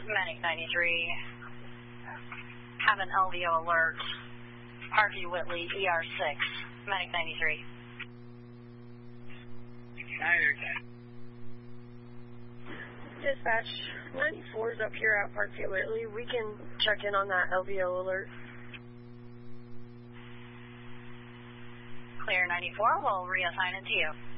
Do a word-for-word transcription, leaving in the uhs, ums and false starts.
Medic ninety-three, have an L V O alert, Parkview Whitley, E R six, Medic ninety-three. Niner. Dispatch, ninety-four is up here at Parkview Whitley. We can check in on that L V O alert. Clear ninety-four, we'll reassign it to you.